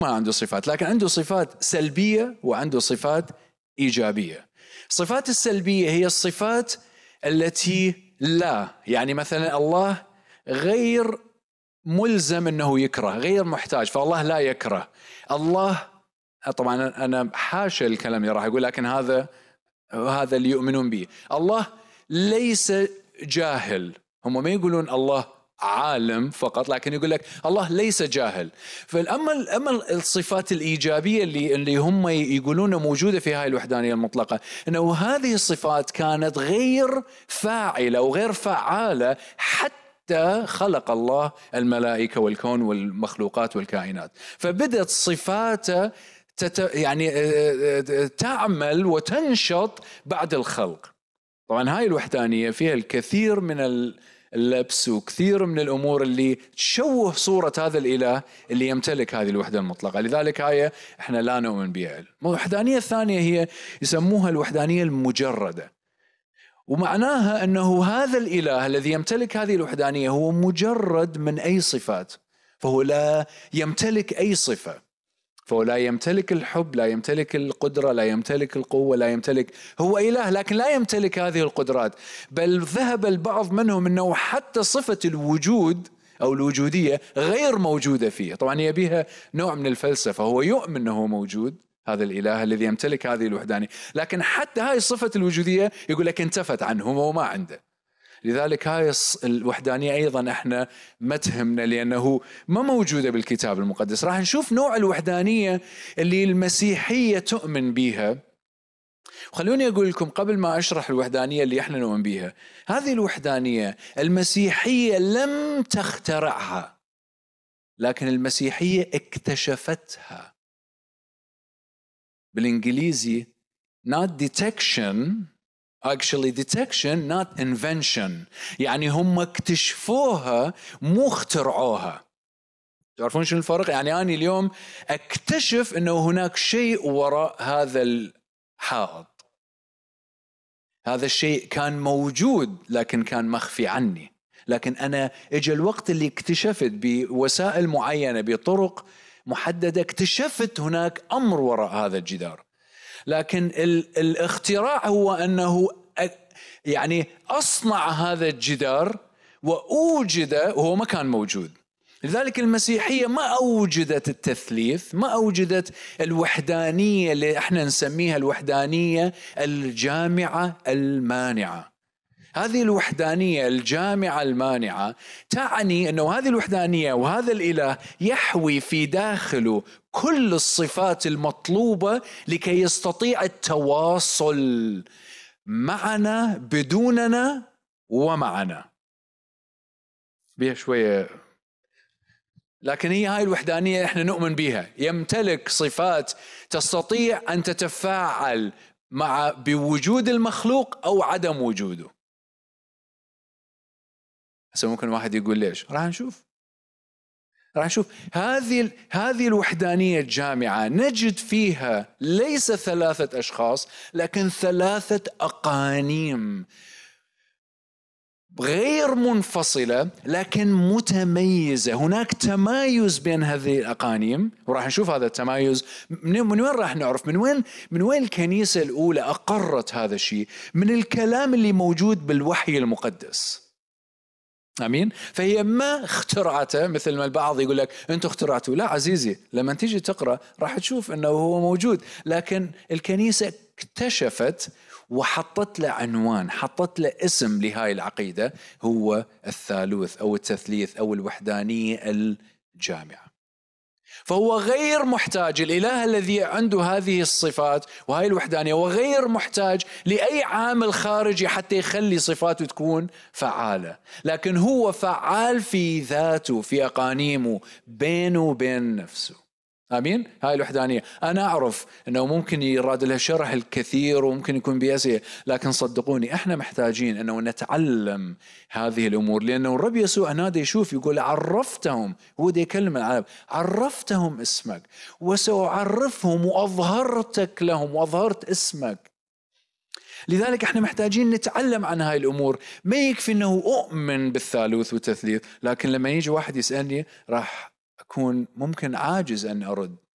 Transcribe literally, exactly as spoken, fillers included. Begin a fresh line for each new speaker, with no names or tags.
ما عنده صفات، لكن عنده صفات سلبية وعنده صفات إيجابية. الصفات السلبية هي الصفات التي لا، يعني مثلا الله غير ملزم أنه يكره، غير محتاج، فالله لا يكره. الله طبعا أنا حاشا الكلام اللي راح أقول، لكن هذا هذا اللي يؤمنون به. الله ليس جاهل، هم ما يقولون الله عالم فقط، لكن يقول لك الله ليس جاهل. فأما أما الصفات الإيجابية اللي اللي هم يقولون موجودة في هاي الوحدانية المطلقة، إنه هذه الصفات كانت غير فاعلة وغير فعالة حتى خلق الله الملائكة والكون والمخلوقات والكائنات، فبدت صفاته تت يعني تعمل وتنشط بعد الخلق. طبعا هاي الوحدانية فيها الكثير من اللبس وكثير من الأمور اللي تشوه صورة هذا الإله اللي يمتلك هذه الوحدة المطلقة، لذلك هاي احنا لا نؤمن بها. الوحدانية الثانية هي يسموها الوحدانية المجردة، ومعناها أنه هذا الإله الذي يمتلك هذه الوحدانية هو مجرد من أي صفات، فهو لا يمتلك أي صفة، فهو لا يمتلك الحب، لا يمتلك القدرة، لا يمتلك القوة، لا يمتلك، هو إله لكن لا يمتلك هذه القدرات. بل ذهب البعض منهم أنه حتى صفة الوجود أو الوجودية غير موجودة فيه. طبعا يبيها نوع من الفلسفة، هو يؤمن أنه موجود هذا الإله الذي يمتلك هذه الوحدانية، لكن حتى هاي الصفة الوجودية يقول لك انتفت عنه وما عنده. لذلك هاي الوحدانية أيضا احنا ما تهمنا، لأنه ما موجودة بالكتاب المقدس. راح نشوف نوع الوحدانية اللي المسيحية تؤمن بيها. خلوني أقول لكم قبل ما أشرح الوحدانية اللي احنا نؤمن بيها، هذه الوحدانية المسيحية لم تخترعها، لكن المسيحية اكتشفتها. بالإنجليزي not detection actually detection not invention، يعني هم اكتشفوها مو اخترعوها. تعرفون شنو الفرق؟ يعني أنا اليوم اكتشف أنه هناك شيء وراء هذا الحائط، هذا الشيء كان موجود لكن كان مخفي عني، لكن أنا اجى الوقت اللي اكتشفت بوسائل معينة بطرق محددة، اكتشفت هناك أمر وراء هذا الجدار. لكن الاختراع هو أنه يعني أصنع هذا الجدار وأوجد وهو ما كان موجود. لذلك المسيحية ما أوجدت التثليث، ما أوجدت الوحدانية اللي احنا نسميها الوحدانية الجامعة المانعة. هذه الوحدانية الجامعة المانعة تعني أنه هذه الوحدانية وهذا الإله يحوي في داخله كل الصفات المطلوبة لكي يستطيع التواصل معنا بدوننا ومعنا. بيها شوية، لكن هي هاي الوحدانية احنا نؤمن بها، يمتلك صفات تستطيع أن تتفاعل مع بوجود المخلوق أو عدم وجوده. هسه ممكن واحد يقول ليش؟ راح نشوف راح نشوف هذه هذه الوحدانية الجامعة نجد فيها ليس ثلاثة أشخاص، لكن ثلاثة أقانيم غير منفصلة لكن متميزة. هناك تمايز بين هذه الأقانيم، وراح نشوف هذا التمايز من, من وين راح نعرف من وين من وين الكنيسة الأولى أقرت هذا الشيء، من الكلام اللي موجود بالوحي المقدس. أمين. فهي ما اخترعته مثل ما البعض يقول لك أنتوا اخترعتوا. لا عزيزي، لما تيجي تقرأ راح تشوف أنه هو موجود، لكن الكنيسة اكتشفت وحطت له عنوان، حطت له اسم لهاي العقيدة، هو الثالوث أو التثليث أو الوحدانية الجامعة. فهو غير محتاج، الإله الذي عنده هذه الصفات وهاي الوحدانية وغير محتاج لأي عامل خارجي حتى يخلي صفاته تكون فعالة، لكن هو فعال في ذاته، في أقانيمه، بينه وبين نفسه. آمين. هاي الوحدانية أنا أعرف أنه ممكن يراد لها شرح الكثير وممكن يكون بيسير، لكن صدقوني إحنا محتاجين أنه نتعلم هذه الأمور، لأنه الرب يسوع نادى يشوف يقول عرفتهم، هو دي يكلم العالم، عرفتهم اسمك وسأعرفهم وأظهرتك لهم وأظهرت اسمك. لذلك احنا محتاجين نتعلم عن هاي الأمور. ما يكفي أنه أؤمن بالثالوث والتثليث، لكن لما يجي واحد يسألني راح أكون ممكن عاجز أن أرد،